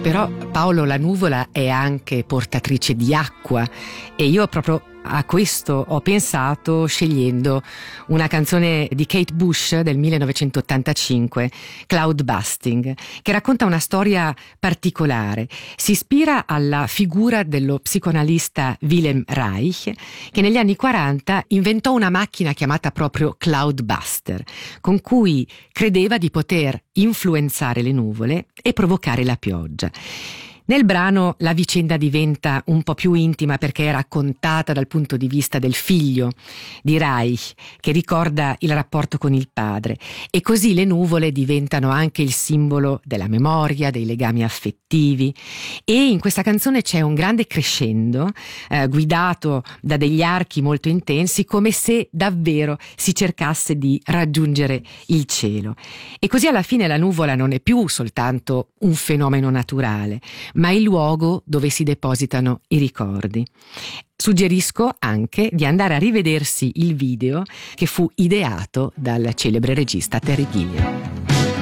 Però Paolo, la nuvola è anche portatrice di acqua, e io proprio a questo ho pensato scegliendo una canzone di Kate Bush del 1985, Cloud Busting, che racconta una storia particolare. Si ispira alla figura dello psicoanalista Wilhelm Reich, che negli anni 40 inventò una macchina chiamata proprio Cloud Buster, con cui credeva di poter influenzare le nuvole e provocare la pioggia. Nel brano la vicenda diventa un po' più intima perché è raccontata dal punto di vista del figlio di Reich, che ricorda il rapporto con il padre, e così le nuvole diventano anche il simbolo della memoria, dei legami affettivi. E in questa canzone c'è un grande crescendo guidato da degli archi molto intensi, come se davvero si cercasse di raggiungere il cielo. E così alla fine la nuvola non è più soltanto un fenomeno naturale, ma il luogo dove si depositano i ricordi. Suggerisco anche di andare a rivedersi il video che fu ideato dal celebre regista Terry Gilliam.